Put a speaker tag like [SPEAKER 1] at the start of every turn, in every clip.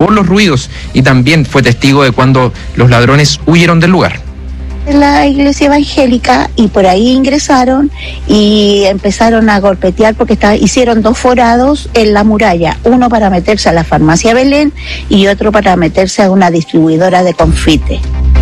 [SPEAKER 1] por los ruidos y también fue testigo de cuando los ladrones huyeron del lugar.
[SPEAKER 2] La iglesia evangélica, y por ahí ingresaron y empezaron a golpetear porque hicieron 2 forados en la muralla, uno para meterse a la farmacia Belén y otro para meterse a una distribuidora de confite.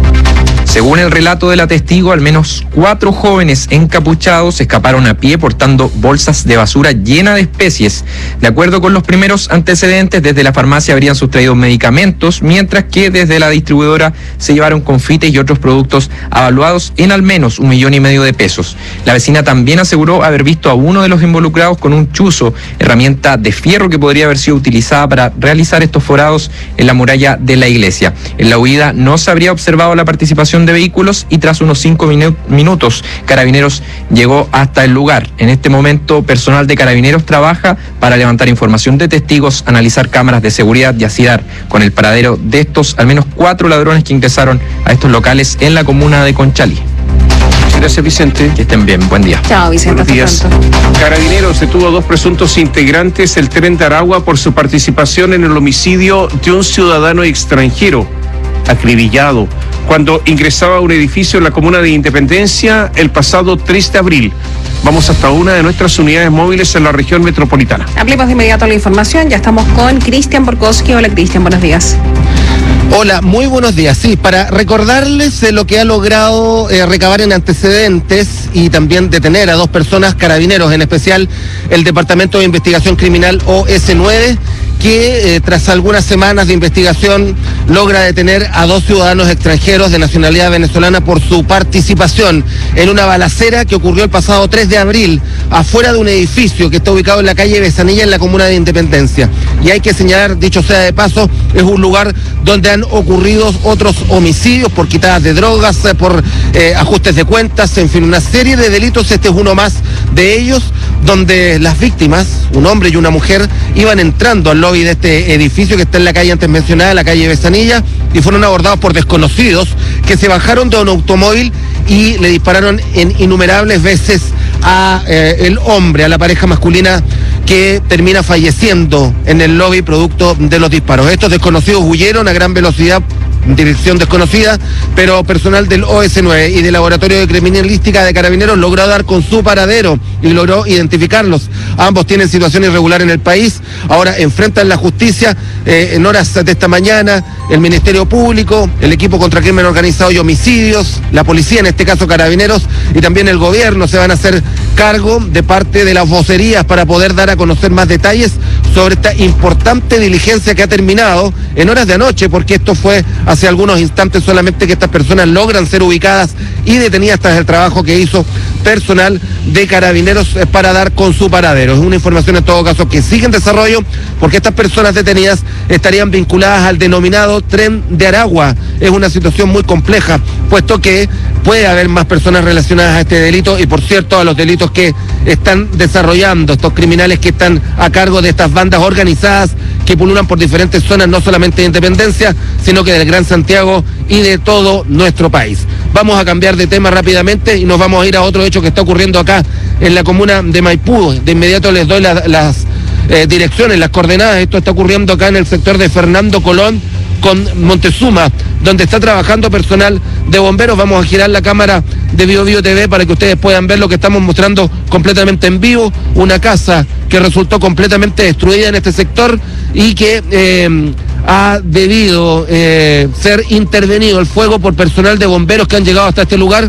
[SPEAKER 1] Según el relato de la testigo, al menos 4 jóvenes encapuchados escaparon a pie portando bolsas de basura llenas de especies. De acuerdo con los primeros antecedentes, desde la farmacia habrían sustraído medicamentos, mientras que desde la distribuidora se llevaron confites y otros productos avaluados en al menos $1,5 millones de pesos. La vecina también aseguró haber visto a uno de los involucrados con un chuzo, herramienta de fierro que podría haber sido utilizada para realizar estos forados en la muralla de la iglesia. En la huida no se habría observado la participación de vehículos y tras unos 5 minutos Carabineros llegó hasta el lugar. En este momento personal de Carabineros trabaja para levantar información de testigos, analizar cámaras de seguridad y así dar con el paradero de estos al menos 4 ladrones que ingresaron a estos locales en la comuna de Conchalí.
[SPEAKER 3] Gracias, Vicente.
[SPEAKER 1] Que estén bien, buen día.
[SPEAKER 4] Chao, Vicente.
[SPEAKER 3] Buenos días. Carabineros detuvo a 2 presuntos integrantes del Tren de Aragua por su participación en el homicidio de un ciudadano extranjero acribillado cuando ingresaba a un edificio en la comuna de Independencia el pasado 3 de abril. Vamos hasta una de nuestras unidades móviles en la región metropolitana.
[SPEAKER 4] Ampliamos de inmediato la información. Ya estamos con Cristian Borkowski. Hola, Cristian, buenos días.
[SPEAKER 5] Hola, muy buenos días. Sí, para recordarles lo que ha logrado recabar en antecedentes y también detener a 2 personas, Carabineros, en especial el Departamento de Investigación Criminal OS9, que tras algunas semanas de investigación logra detener a 2 ciudadanos extranjeros de nacionalidad venezolana por su participación en una balacera que ocurrió el pasado 3 de abril afuera de un edificio que está ubicado en la calle Besanilla en la comuna de Independencia. Y hay que señalar, dicho sea de paso, es un lugar donde han ocurrido otros homicidios por quitadas de drogas, por ajustes de cuentas, en fin, una serie de delitos. Este es uno más de ellos, donde las víctimas, un hombre y una mujer, iban entrando al lobby de este edificio que está en la calle antes mencionada, la calle Besanilla, y fueron abordados por desconocidos que se bajaron de un automóvil y le dispararon en innumerables veces a el hombre, a la pareja masculina, que termina falleciendo en el lobby producto de los disparos. Estos desconocidos huyeron a gran velocidad, dirección desconocida, pero personal del OS9 y del Laboratorio de Criminalística de Carabineros logró dar con su paradero y logró identificarlos. Ambos tienen situación irregular en el país, ahora enfrentan la justicia. En horas de esta mañana, el Ministerio Público, el equipo contra crimen organizado y homicidios, la policía, en este caso Carabineros, y también el gobierno se van a hacer cargo de parte de las vocerías para poder dar a conocer más detalles sobre esta importante diligencia que ha terminado en horas de anoche, porque esto fue hace algunos instantes solamente que estas personas logran ser ubicadas y detenidas tras el trabajo que hizo personal de Carabineros para dar con su paradero. Es una información en todo caso que sigue en desarrollo, porque estas personas detenidas estarían vinculadas al denominado Tren de Aragua. Es una situación muy compleja, puesto que puede haber más personas relacionadas a este delito y, por cierto, a los delitos que están desarrollando estos criminales que están a cargo de estas bandas organizadas que pululan por diferentes zonas, no solamente de Independencia, sino que del Gran Santiago y de todo nuestro país. Vamos a cambiar de tema rápidamente y nos vamos a ir a otro hecho que está ocurriendo acá en la comuna de Maipú. De inmediato les doy las direcciones, las coordenadas. Esto está ocurriendo acá en el sector de Fernando Colón con Montezuma, donde está trabajando personal de bomberos. Vamos a girar la cámara de Bio Bio TV para que ustedes puedan ver lo que estamos mostrando completamente en vivo. Una casa que resultó completamente destruida en este sector y que ha debido ser intervenido el fuego por personal de bomberos que han llegado hasta este lugar.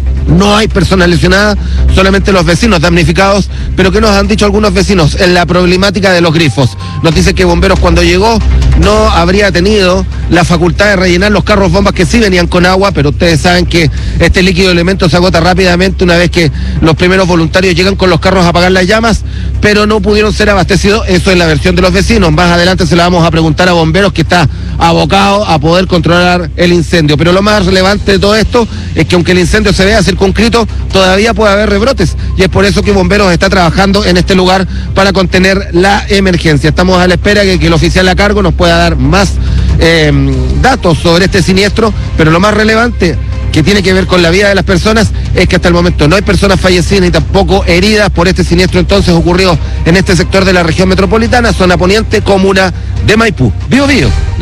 [SPEAKER 5] No hay personas lesionadas, solamente los vecinos damnificados, pero que nos han dicho algunos vecinos en la problemática de los grifos. Nos dice que bomberos cuando llegó no habría tenido la facultad de rellenar los carros bombas que sí venían con agua, pero ustedes saben que este líquido elemento se agota rápidamente una vez que los primeros voluntarios llegan con los carros a apagar las llamas, pero no pudieron ser abastecidos. Eso es la versión de los vecinos. Más adelante se la vamos a preguntar a bomberos, que está abocado a poder controlar el incendio. Pero lo más relevante de todo esto es que aunque el incendio se vea circunscrito, todavía puede haber rebrotes, y es por eso que Bomberos está trabajando en este lugar para contener la emergencia. Estamos a la espera de que el oficial a cargo nos pueda dar más datos sobre este siniestro, pero lo más relevante, que tiene que ver con la vida de las personas, es que hasta el momento no hay personas fallecidas ni tampoco heridas por este siniestro entonces ocurrido en este sector de la región metropolitana, zona poniente, comuna de Maipú. Bio Bio.